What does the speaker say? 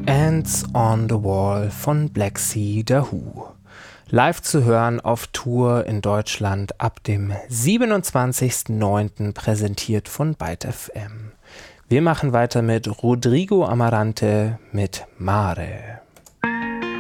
Ants on the Wall von Black Sea The Who. Live zu hören auf Tour in Deutschland ab dem 27.09. präsentiert von Byte FM. Wir machen weiter mit Rodrigo Amarante mit Mare.